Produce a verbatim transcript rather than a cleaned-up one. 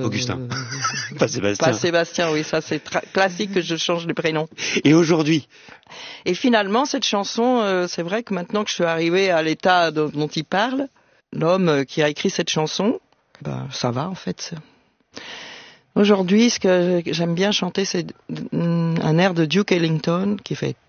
Augustin. Pas Sébastien. Pas Sébastien, oui, ça c'est tra- classique que je change de prénom. Et aujourd'hui? Et finalement, cette chanson, euh, c'est vrai que maintenant que je suis arrivée à l'état dont, dont il parle, l'homme qui a écrit cette chanson, ben ça va en fait. Aujourd'hui, ce que j'aime bien chanter, c'est un air de Duke Ellington qui fait